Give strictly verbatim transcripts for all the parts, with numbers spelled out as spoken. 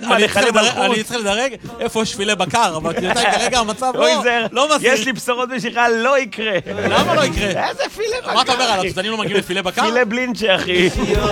פרידמן לחלב מלכות. אני צריך לדרג איפה שפילי בקר, אבל כרגע המצב לא מסיר. יש לי בשורות בשבילך, לא יקרה. למה לא יקרה? איזה פילי בקר? מה אתה אומר, על התותנים לא מגיעים לפילי בקר? פילי בלינצ'ה, אחי.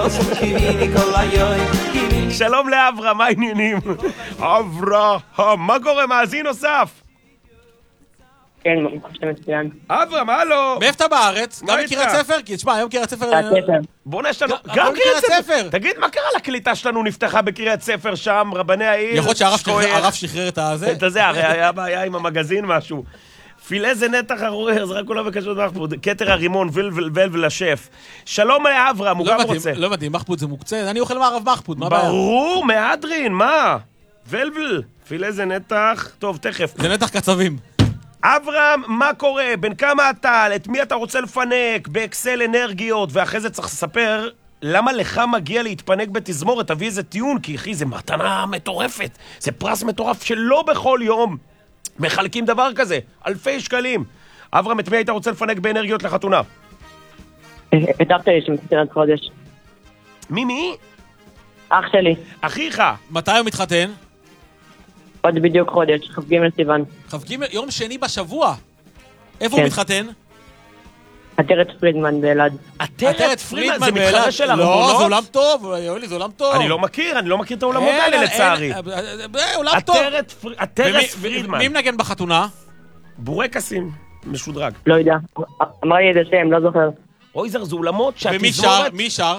שלום לאברהם, מה העניינים? אברהם, מה קורה? מאזין נוסף? כן, שאתה מצוין. אברהם, הלו. מאיפה אתה בארץ? גם מקריית ספר? כי תשמע, היום קריית ספר... בוא נשתנו, גם קריית ספר. תגיד, מה קרה לקליטה שלנו נפתחה בקריית ספר שם, רבני העיר? יכול להיות שהרב שחרר את הזה? את הזה, הרי היה בעיה עם המגזין משהו. פילה זה נתח הרוער, זה רק כולה בקשות מחפוד. כתר הרימון, ולבל ולשף. שלום לאברהם, הוא גם רוצה. לא הבנתי, מחפוד זה מוקצה? אני אוכל מערב מחפוד, מה הבעיה? ברור, מהדרין, מה? ולבל. פילה זה נתח, טוב, תכף. זה נתח קצבים. אברהם, מה קורה? בין כמה אתה? את מי אתה רוצה לפנק? באקסל אנרגיות, ואחרי זה צריך לספר למה לך מגיע להתפנק בתזמורת, תביא איזה טיעון, כי אחי, זה מתנה מטורפת. זה פרס מטורף שלא בכל יום מחלקים דבר כזה. אלפי שקלים. אברהם, את מי היית רוצה לפנק באנרגיות לחתונה? את אח שלי שמתחתן עד חודש. מי מי? אח שלי. אחיך. מתי הוא מתחתן? עוד בדיוק חודש, כ"ג סיוון. כ"ג, יום שני בשבוע. איפה הוא מתחתן? עטרת פרידמן באלעד. עטרת פרידמן זה מתחרה של ארמונות? לא, זה עולם טוב, יולי, זה עולם טוב. אני לא מכיר, אני לא מכיר את העולמות האלה לצערי. עולם טוב. עטרת פרידמן. מי מנגן בחתונה? בורקסים, משודרג. לא יודע, אמר לי איזה שם, לא זוכר. אוי, זה עולמות שהתזמורת... ומי שר? מי שר?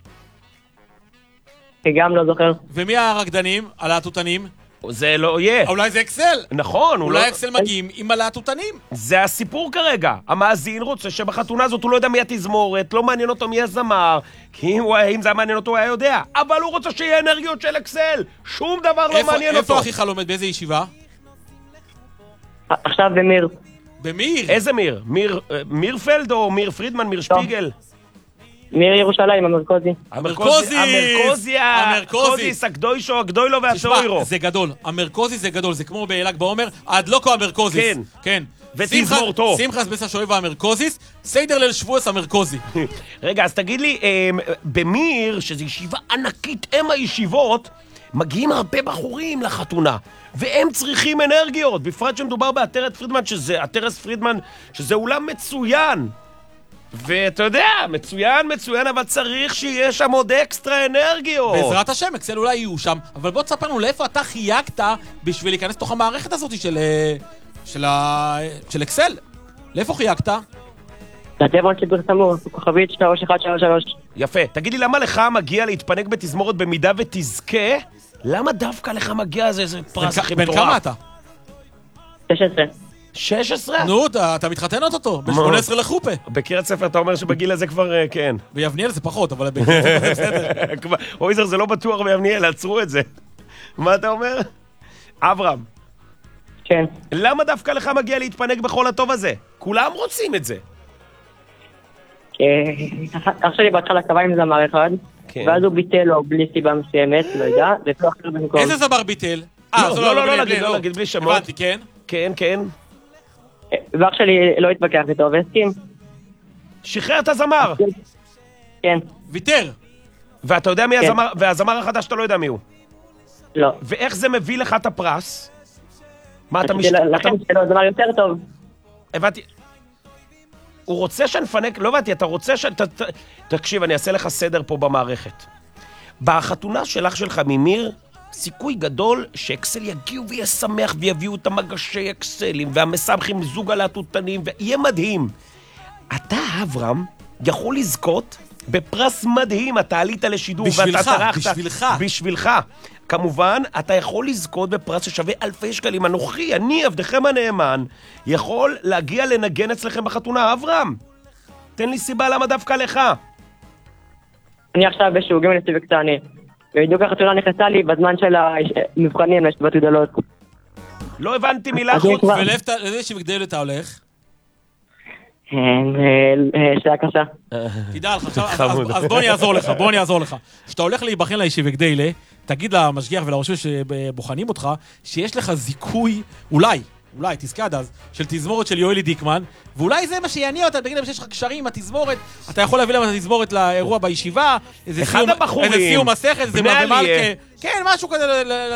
גם לא זוכר. ומי הרקדנים? על התותנים? זה לא יהיה. אולי זה אקסל. נכון. אולי אקסל מגיעים עם על התותנים. זה הסיפור כרגע. המאזין רוצה שבחתונה הזאת הוא לא יודע מי התזמורת, לא מעניין אותו מי הזמר, כי אם זה מעניין אותו הוא היה יודע. אבל הוא רוצה שיהיה אנרגיות של אקסל. שום דבר לא מעניין אותו. איפה אחיך לומד? באיזה ישיבה? עכשיו במיר. במיר? איזה מיר? מירפלד או מיר פרידמן, מיר שפיגל? מיר ירושלים, המרכוזי. המרכוזי! המרכוזי! המרכוזי! סקדוישו, הגדוילו והצוירו. זה גדול. המרכוזי זה גדול. זה כמו בל"ג בעומר, הדלוקו המרכוזיס. כן. כן. ותזמורתו. שמחס בסה שואב המרכוזיס, סיידר ליל שבועס המרכוזי. רגע, אז תגיד לי, במיר, שזו ישיבה ענקית, הם הישיבות, מגיעים הרבה בחורים לחתונה. והם צריכים אנרגיות. בפרט שמדובר בעטרת פרידמן, שזה עטרת פרידמן, שזה אולם מצוין. ואתה יודע, מצוין, מצוין, אבל צריך שיהיה שם עוד אקסטרה אנרגיות. בעזרת השם, אקסל אולי יהיו שם, אבל בוא תספר לנו לאיפה אתה חייגת בשביל להיכנס לתוך המערכת הזאת של, של, של אקסל. לאיפה חייגת? לטבעון שפרסמו, כוכבית שלוש אחת שלוש שלוש. יפה, תגיד לי, למה לך מגיע להתפנק בתזמורת במידה ותזכה? למה דווקא לך מגיע איזה פרס הכי מטורף? בן כמה אתה? שש עשרה. שש עשרה? נו, אתה מתחתן אותו, ב-שמונה עשרה לחופה. בקריית ספר אתה אומר שבגיל הזה כבר כן. ביבניאל זה פחות, אבל בקריית ספר זה בסדר. אויזר זה לא בטוח ביבניאל, עצרו את זה. מה אתה אומר? אברהם. כן. למה דווקא לך מגיע להתפנק בכל הטוב הזה? כולם רוצים את זה. אח שלי בהתחלה קבע עם זמר אחד, ואז הוא ביטל לו בלי סיבה מסוימת, לא יודע, ופלוח אחר במקום. איזה זמר ביטל? אה, לא, לא, לא, לא, נגיד בלי שמות. הבנתי, כן? כן, כן. ואח שלי לא התווכח איתו, והסכים. שחרר את הזמר. כן. ויתר. ואתה יודע מי הזמר, והזמר החדש אתה לא יודע מי הוא. לא. ואיך זה מביא לך את הפרס? מה אתה משתתף? לכן שלו זמר יותר טוב. הבנתי. הוא רוצה שנפנק, לא הבנתי, אתה רוצה ש... תקשיב, אני אעשה לך סדר פה במערכת. בחתונה של אח שלך ממיר, סיכוי גדול שאקסל יגיעו ויהיה שמח ויביאו את המגשי אקסלים והמסמכים זוג על התותנים ויהיה מדהים. אתה, אברהם, יכול לזכות בפרס מדהים. אתה עלית לשידור ואתה טרחת. בשבילך. בשבילך. כמובן, אתה יכול לזכות בפרס ששווה אלפי שקלים. אנוכי, אני, עבדכם הנאמן, יכול להגיע לנגן אצלכם בחתונה. אברהם, תן לי סיבה למה דווקא לך. אני עכשיו בשוגים לסיב קטני. ובדיוק החתונה נכנסה לי בזמן של המבחנים לשבט גדולות. לא הבנתי מילה חוץ. ולאיזה ישיבה גדול אתה הולך? שאלה קשה. תדע לך, אז בוא אני אעזור לך, בוא אני אעזור לך. כשאתה הולך להיבחן לישיבה גדולה, תגיד למשגיח ולראשים שבוחנים אותך, שיש לך זיכוי, אולי, אולי, תזכה עד אז, של תזמורת של יואלי דיקמן, ואולי זה מה שיעניין אותה, בגלל שיש לך קשרים עם התזמורת, אתה יכול להביא להם את התזמורת לאירוע בישיבה, איזה סיום מסכת, איזה מבמלכה, כן, משהו כזה